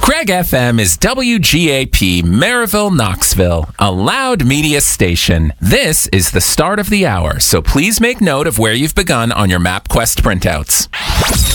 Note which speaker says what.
Speaker 1: Craig FM is WGAP Maryville, Knoxville, a loud media station. This is the start of the hour, so please make note of where you've begun on your MapQuest printouts.